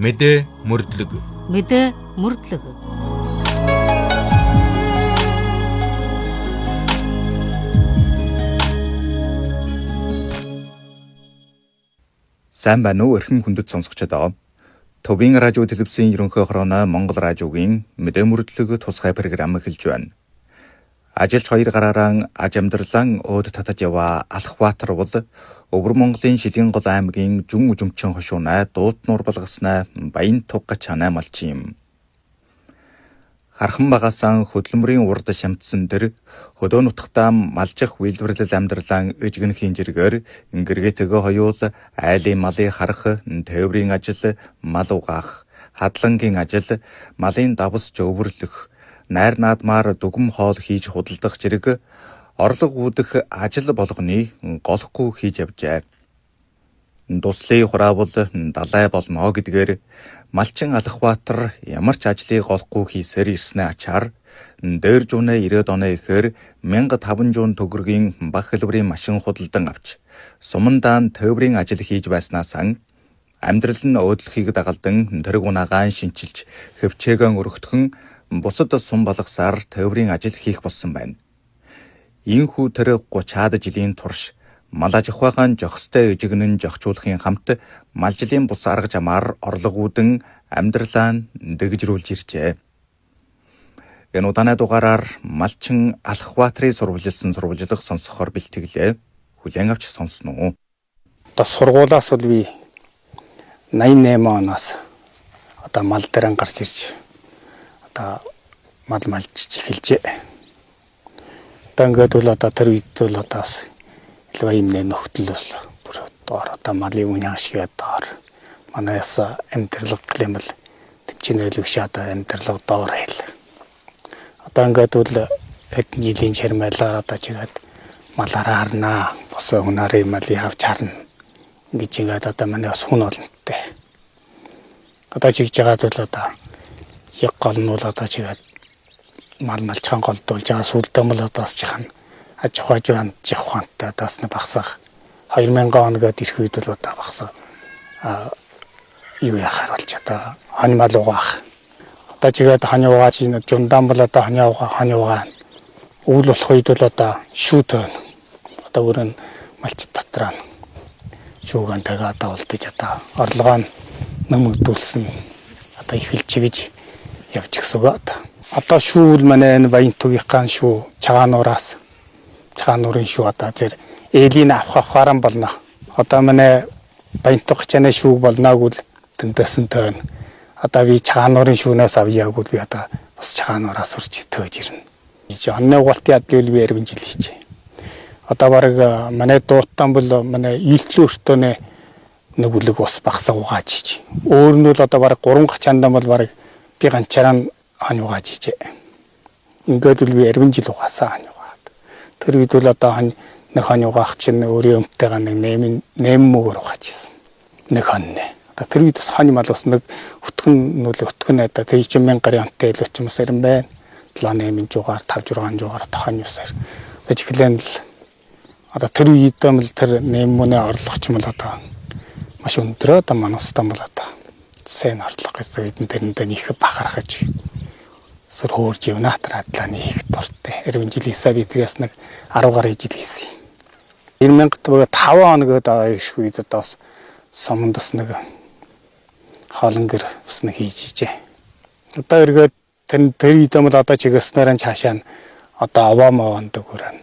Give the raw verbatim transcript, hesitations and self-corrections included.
Мэдээ мөрдлөг. Мэдээ мөрдлөг. Сайн байна уу эрхэм хүндэт сонсогчдоо. Төвийн радио телевизийн ерөнхий хорооно Монгол радиогийн мэдээ мөрдлөг тусгай програм эхэлж байна. Ажилч хоёр гараараа аж амьдралан өөд татаж яваа Алхбаатар бол Өвөр Монголын Шидийн гол аймгийн Жүн Үжимчин хошуунаа дуутнуур балгаснаа Баян тугга чанаа малчин юм. Хархан багасаа хөдөлмөрийн урд шамтсан тэр хөдөө нутгатаа малжих үйлдвэрлэл амьдралан ижгэнхийн жиргээр ингэргээтэйгөө хоёул айлын малыг харах, тээврийн ажил, мал угаах, хадлангийн ажил, малын давс жөвөрлөх, найр наадмаар дүгм хоол хийж худалдах зэрэг орлого үүдэх ажил болгоны голохгүй хийж явжээ. Дуслын хураавал далай болно гэдгээр малчин Алхбаатар ямар ч ажлыг голохгүй хийсээр ирснээ ачаар дээр жуунаа ирээд оноо ихээр мянга таван жуун төгрөгийн баг хэлбэрийн машин худалдан авч сумандаан тээврийн ажил хийж байснаас амьдрал нь өөдлөхийг дагалдан тэрэг унагаан шинчилж хөвчөөгөн өргөтгөн бусад сум балгасаар тээврийн ажил хийх болсон байна. Ийхүү тэр гуцаад жилийн турш мал аж ахуйн жохстой ижигнэн жохчуулахын хамт малжилийн бус арга замаар орлогуудын амьдралаа дэгжрүүлж иржээ. Энэ удааны дугаараар малчин Алхбаатарын сурвалжилсан сурвалжлах сонсохоор бэлтгэлээ. Хүлээн авч сонсно уу? Одоо сургуулаас бол би найман найман оноос одоо мал дээр гарч ирж одоо мал малж эхэлжээ. Одоо ингээд бол одоо тэр үед бол одоо илваа юм нэ нөхтөл бол бүр доор одоо малын үнийн ашиг доор манайс амьдрал климал тэнцэнэл биш одоо амьдрал доор хэл. Одоо ингээд бол яг нилийн чармайлаар одоо чигээд малаараа харнаа. Босоо хүнарын малыг авч харна. Ингэж ингээд одоо манай сүн олонтой. Одоо чигж байгаад бол одоо яг гол нь бол одоо чигээд мал малчхан голдуулж байгаа сүлдээ мал одоос чихна. Аж ахуйж байна чихвантай одоос нь багсах хоёр мянган оноогод ирэх үед бол одоо багсах а юу яхаар болж одоо хань мал угаах. Одоо чигээд хань угааж ин жундаан бол одоо хань угаа хань угаа. Өвөл болох үед бол одоо шүүтэн. Одоо өрн малч дотроо шүүгэнтэйгээ одоо улдаж одоо орлогоо нэмэгдүүлсэн одоо ихэлж гэж явж гисэгээ одоо. Одоо шүүл манай энэ Баян тугийнхаа шүү чагаануураас чагаануурын шүү одоо зэр элийн авах харан болно. Одоо манай Баян тугчаны шүү болноог үл тэндэсэн тойно. Одоо би чагаануурын шүүнээс авъяаг үл би одоо бас чагаануураас сурч төөж ирнэ. Ич онны угалтын адлал би ярим жил хийж. Одоо баг манай дуутан бол манай илтлүү өртөөний нөгөлөг бас багсаг угааж ич. Өөр нь бол одоо баг гурван гачаандаа бол баг би ганчаараа хань угааж ичээ. Ингээд л би ярим жил угаасаа хань угаад. Тэр үед бол одоо хань нэг хань угаах чинь өөрийн өмтэйгээ нэг найман найман мөгөр угааж ирсэн. Нэг хань нэ. Одоо тэр үед бас хань мал бас нэг өтгөн нүл өтгөн одоо тэр чинь мянга гарын онтой илүү ч юм уу сарин байна. долоо найман жугаар тавж зургаан жугаар хань усаар. Гэж ихлэн л одоо тэр үед юм л тэр найманы орлого ч юм л одоо маш өндөр одоо манастан бол одоо сайн орлого гэж бид тэрэндээ их бахархаж сөр хөөрж явна тарадлааны их дуртай. Эрвэн жилийн сая битрээс нэг арав гаруй жил хийсэн. deux thousand таван хоногод ирэх үед одоо бас сомондос нэг хоолнгэр бас нэг хийж ижээ. Одоо эргээд тэр тэр үед юм л одоо чигэснээр нь цаашаа одоо аваа маванд өгөрөн